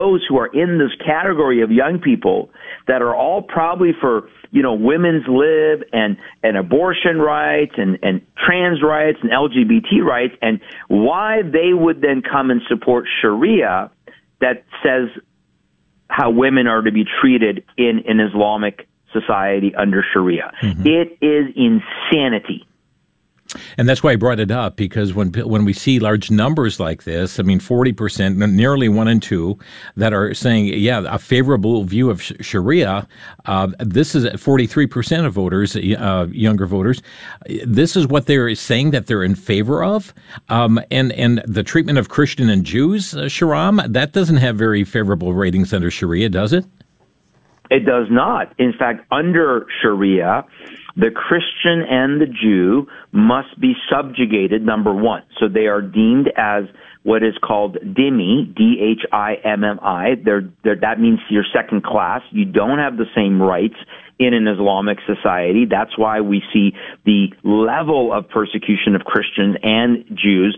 those who are in this category of young people that are all probably for, women's lib and abortion rights and trans rights and LGBT rights, and why they would then come and support Sharia that says how women are to be treated in an Islamic society under Sharia. Mm-hmm. It is insanity. And that's why I brought it up, because when we see large numbers like this, 40%, nearly 1 in 2, that are saying, a favorable view of Sharia, this is 43% of voters, younger voters. This is what they're saying that they're in favor of. And the treatment of Christian and Jews, Shahram, that doesn't have very favorable ratings under Sharia, does it? It does not. In fact, under Sharia, the Christian and the Jew must be subjugated, number one. So they are deemed as what is called dhimmi, D-H-I-M-M-I. That means you're second class. You don't have the same rights in an Islamic society. That's why we see the level of persecution of Christians and Jews.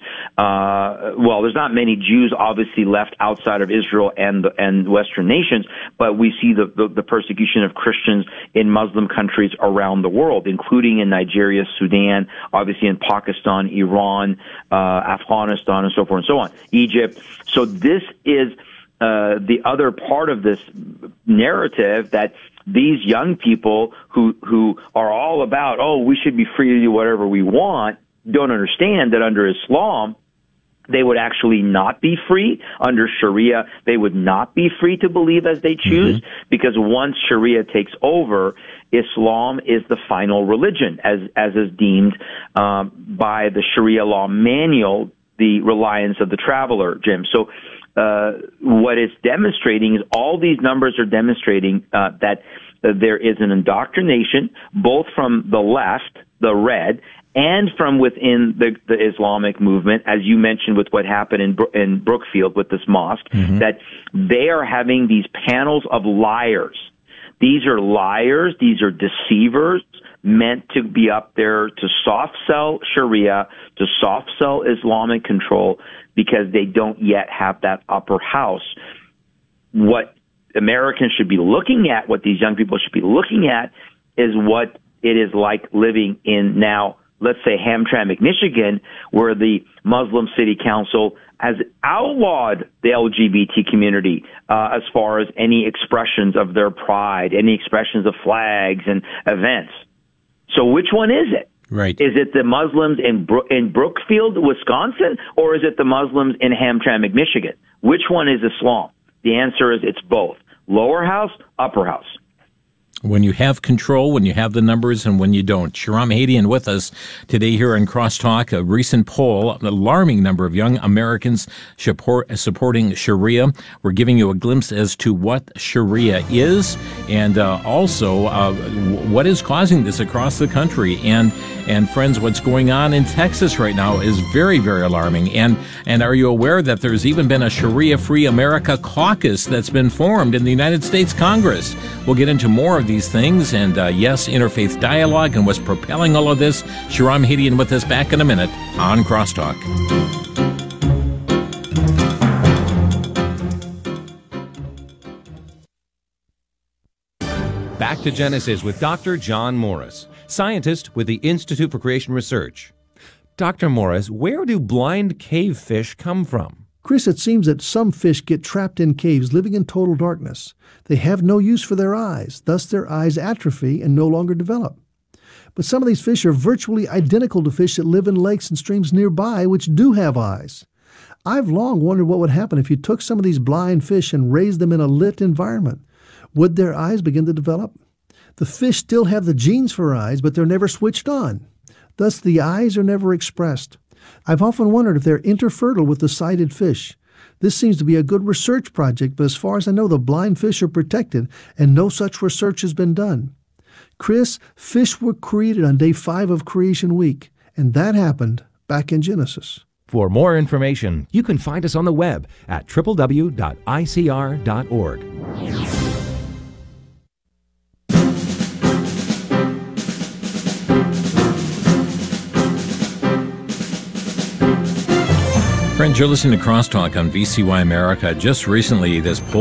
There's not many Jews obviously left outside of Israel and Western nations, but we see the persecution of Christians in Muslim countries around the world, including in Nigeria, Sudan, obviously in Pakistan, Iran, Afghanistan, and so forth and so on, Egypt. So this is the other part of this narrative, that these young people who are all about, we should be free to do whatever we want, don't understand that under Islam, they would actually not be free. Under Sharia, they would not be free to believe as they choose, because once Sharia takes over, Islam is the final religion, as is deemed by the Sharia law manual, the reliance of the traveler, Jim. So what it's demonstrating is all these numbers are demonstrating that there is an indoctrination, both from the left, the red, and from within the Islamic movement, as you mentioned with what happened in Brookfield with this mosque, that they are having these panels of liars. These are liars, these are deceivers, meant to be up there to soft sell Sharia, to soft sell Islamic control, because they don't yet have that upper house. What Americans should be looking at, what these young people should be looking at, is what it is like living in now, let's say, Hamtramck, Michigan, where the Muslim City Council has outlawed the LGBT community as far as any expressions of their pride, any expressions of flags and events. So which one is it? Right. Is it the Muslims in Brookfield, Wisconsin, or is it the Muslims in Hamtramck, Michigan? Which one is Islam? The answer is it's both. Lower house, upper house. When you have control, when you have the numbers, and when you don't. Shahram Hadian with us today here on Crosstalk. A recent poll, an alarming number of young Americans supporting Sharia. We're giving you a glimpse as to what Sharia is, and also what is causing this across the country. And friends, what's going on in Texas right now is very, very alarming. And are you aware that there's even been a Sharia-Free America caucus that's been formed in the United States Congress? We'll get into more of these things, and yes, interfaith dialogue and what's propelling all of this. Shahram Hadian with us, back in a minute on Crosstalk. Back to Genesis with Dr. John Morris, scientist with the Institute for Creation Research. Dr. Morris, where do blind cave fish come from? Chris, it seems that some fish get trapped in caves living in total darkness. They have no use for their eyes, thus their eyes atrophy and no longer develop. But some of these fish are virtually identical to fish that live in lakes and streams nearby which do have eyes. I've long wondered what would happen if you took some of these blind fish and raised them in a lit environment. Would their eyes begin to develop? The fish still have the genes for eyes, but they're never switched on. Thus the eyes are never expressed. I've often wondered if they're interfertile with the sighted fish. This seems to be a good research project, but as far as I know, the blind fish are protected, and no such research has been done. Chris, fish were created on day 5 of Creation Week, and that happened back in Genesis. For more information, you can find us on the web at www.icr.org. Friends, you're listening to Crosstalk on VCY America. Just recently, this poll